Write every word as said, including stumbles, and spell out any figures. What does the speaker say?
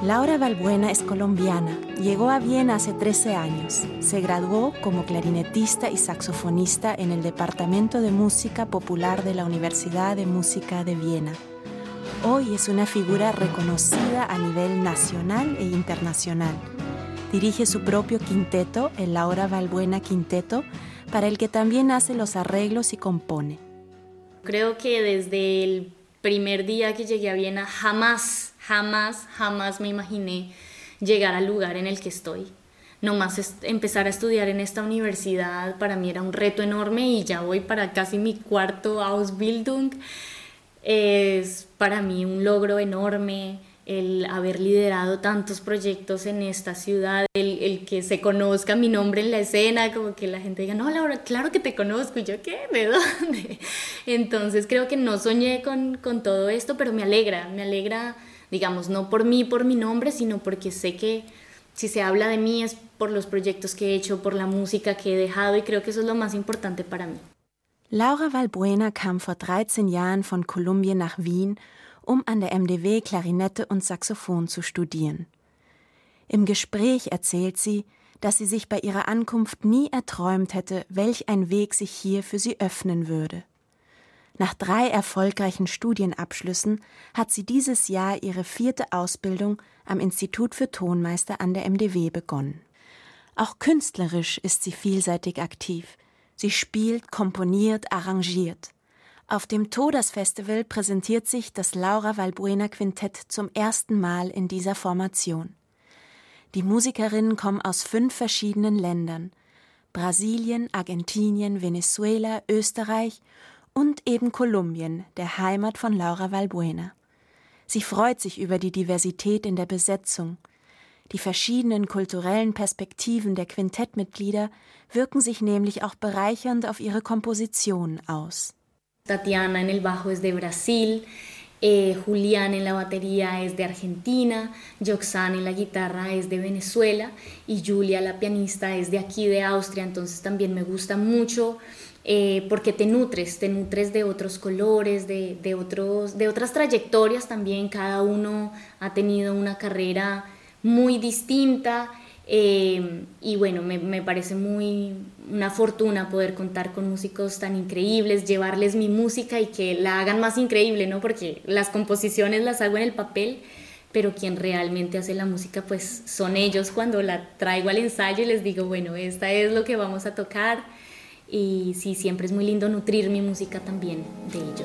Laura Valbuena es colombiana. Llegó a Viena hace trece años. Se graduó como clarinetista y saxofonista en el Departamento de Música Popular de la Universidad de Música de Viena. Hoy es una figura reconocida a nivel nacional e internacional. Dirige su propio quinteto, el Laura Valbuena Quinteto, para el que también hace los arreglos y compone. Creo que desde el primer día que llegué a Viena jamás, jamás, jamás me imaginé llegar al lugar en el que estoy. Nomás es empezar a estudiar en esta universidad para mí era un reto enorme y ya voy para casi mi cuarto Ausbildung. Es para mí un logro enorme el haber liderado tantos proyectos en esta ciudad, el, el que se conozca mi nombre en la escena, como que la gente diga, no, Laura, claro que te conozco, y yo, ¿qué? ¿De dónde? Entonces creo que no soñé con, con todo esto, pero me alegra, me alegra, digamos, no por mí, por mi nombre, sino porque sé que si se habla de mí es por los proyectos que he hecho, por la música que he dejado, y creo que eso es lo más importante para mí. Laura Valbuena kam vor dreizehn Jahren von Kolumbien nach Wien, um an der M D W Klarinette und Saxophon zu studieren. Im Gespräch erzählt sie, dass sie sich bei ihrer Ankunft nie erträumt hätte, welch ein Weg sich hier für sie öffnen würde. Nach drei erfolgreichen Studienabschlüssen hat sie dieses Jahr ihre vierte Ausbildung am Institut für Tonmeister an der M D W begonnen. Auch künstlerisch ist sie vielseitig aktiv. Sie spielt, komponiert, arrangiert. Auf dem Todas Festival präsentiert sich das Laura Valbuena Quintett zum ersten Mal in dieser Formation. Die Musikerinnen kommen aus fünf verschiedenen Ländern: Brasilien, Argentinien, Venezuela, Österreich und eben Kolumbien, der Heimat von Laura Valbuena. Sie freut sich über die Diversität in der Besetzung. Die verschiedenen kulturellen Perspektiven der Quintettmitglieder wirken sich nämlich auch bereichernd auf ihre Komposition aus. Tatiana en el bajo es de Brasil, eh, Julián en la batería es de Argentina, Yoxan en la guitarra es de Venezuela y Julia, la pianista, es de aquí de Austria. Entonces también me gusta mucho eh, porque te nutres, te nutres de otros colores, de, de, otros, de otras trayectorias también. Cada uno ha tenido una carrera muy distinta. Eh, y bueno, me, me parece muy una fortuna poder contar con músicos tan increíbles, llevarles mi música y que la hagan más increíble, ¿no? Porque las composiciones las hago en el papel, pero quien realmente hace la música pues son ellos cuando la traigo al ensayo y les digo, bueno, esta es lo que vamos a tocar. Y sí, siempre es muy lindo nutrir mi música también de ellos.